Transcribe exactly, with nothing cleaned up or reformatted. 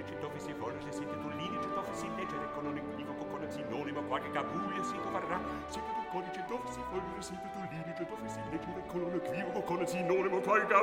c'è dove si volle, se siete tu l'inice dove si leggere con un equivoco, con un sinonimo, qualche gabuglio si dovrà. Siete tu codice dove si volle, siete tu l'inice dove si leggere con un equivoco, con un sinonimo, qualche gabuglio.